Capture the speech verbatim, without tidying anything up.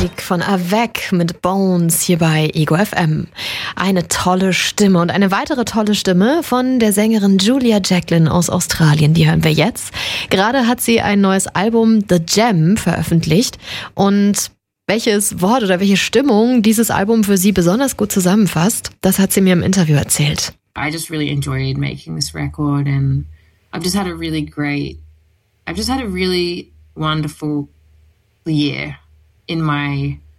Musik von Avec mit Bones hier bei Ego F M. Eine tolle Stimme und eine weitere tolle Stimme von der Sängerin Julia Jacklin aus Australien. Die hören wir jetzt. Gerade hat sie ein neues Album The Gem veröffentlicht und welches Wort oder welche Stimmung dieses Album für sie besonders gut zusammenfasst, das hat sie mir im Interview erzählt. I just really enjoyed making this record and I've just had a really great, I've just had a really wonderful year in my